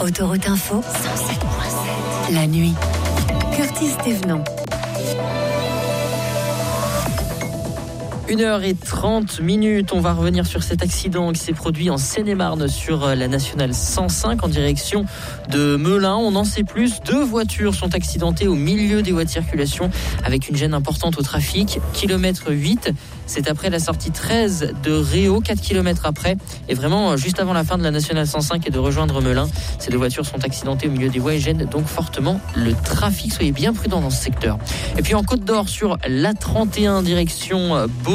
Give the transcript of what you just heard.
Autoroute Info, 107.7. La nuit. Curtis Thévenon. 1h30. On va revenir sur cet accident qui s'est produit en Seine-et-Marne sur la nationale 105 en direction de Melun. On en sait plus. 2 voitures sont accidentées au milieu des voies de circulation avec une gêne importante au trafic. Kilomètre 8. C'est après la sortie 13 de Réau, 4 km après. Et vraiment, juste avant la fin de la nationale 105 et de rejoindre Melun, ces 2 voitures sont accidentées au milieu des voies et gênent donc fortement le trafic. Soyez bien prudents dans ce secteur. Et puis en Côte d'Or, sur l'A31 direction Beaune.